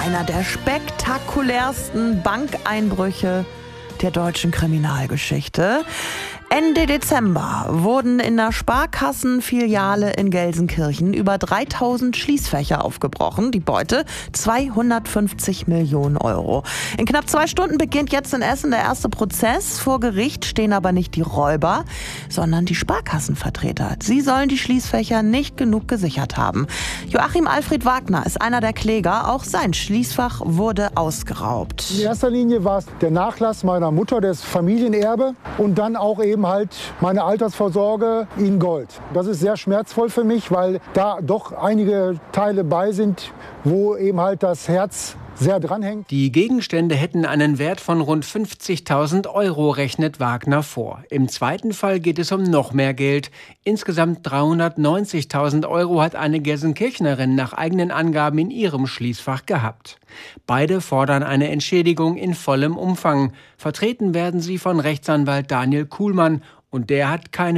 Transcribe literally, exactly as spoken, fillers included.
einer der spektakulärsten Bankeinbrüche der deutschen Kriminalgeschichte. Ende Dezember wurden in der Sparkassenfiliale in Gelsenkirchen über dreitausend Schließfächer aufgebrochen. Die Beute zweihundertfünfzig Millionen Euro. In knapp zwei Stunden beginnt jetzt in Essen der erste Prozess. Vor Gericht stehen aber nicht die Räuber, sondern die Sparkassenvertreter. Sie sollen die Schließfächer nicht genug gesichert haben. Joachim Alfred Wagner ist einer der Kläger. Auch sein Schließfach wurde ausgeraubt. In erster Linie war es der Nachlass meiner Mutter, das Familienerbe, und dann auch eben halt meine Altersvorsorge in Gold. Das ist sehr schmerzvoll für mich, weil da doch einige Teile bei sind, wo eben halt das Herz sehr dranhängt. Die Gegenstände hätten einen Wert von rund fünfzigtausend Euro, rechnet Wagner vor. Im zweiten Fall geht es um noch mehr Geld. Insgesamt dreihundertneunzigtausend Euro hat eine Gelsenkirchnerin nach eigenen Angaben in ihrem Schließfach gehabt. Beide fordern eine Entschädigung in vollem Umfang. Vertreten werden sie von Rechtsanwalt Daniel Kuhlmann, und der hat keine